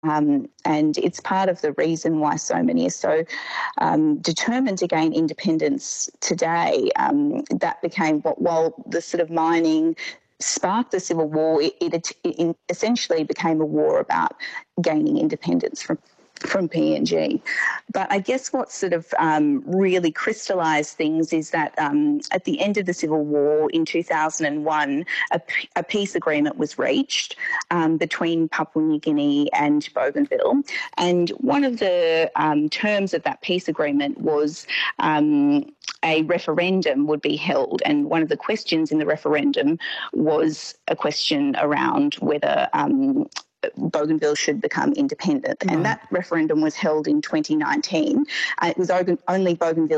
And it's part of the reason why so many are so determined to gain independence today. That became while the sort of mining sparked the Civil War, it essentially became a war about gaining independence from PNG. But I guess what sort of really crystallised things is that at the end of the Civil War in 2001, a peace agreement was reached between Papua New Guinea and Bougainville. And one of the terms of that peace agreement was a referendum would be held. And one of the questions in the referendum was a question around whether Bougainville should become independent. And that referendum was held in 2019. It was only Bougainville